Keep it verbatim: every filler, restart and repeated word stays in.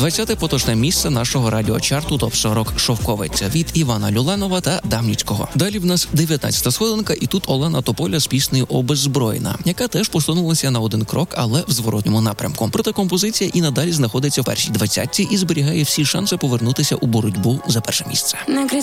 двадцяте поточне місце нашого радіочарту топ сорок «Шовковиця» від Івана Люленова та Дамніцького. Далі в нас дев'ятнадцята сходинка, і тут Олена Тополя з піснею «Обеззброєна», яка теж посунулася на один крок, але в зворотньому напрямку. Проте композиція і надалі знаходиться в першій двадцятці і зберігає всі шанси повернутися у боротьбу за перше місце. Не